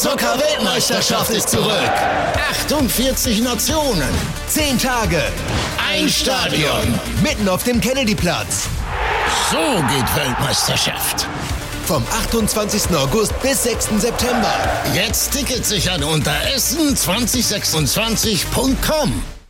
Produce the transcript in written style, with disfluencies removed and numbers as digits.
Eishockey-Weltmeisterschaft ist zurück. 48 Nationen. 10 Tage. Ein Stadion. Mitten auf dem Kennedyplatz. So geht Weltmeisterschaft. Vom 28. August bis 6. September. Jetzt Tickets sichern unter essen2026.com.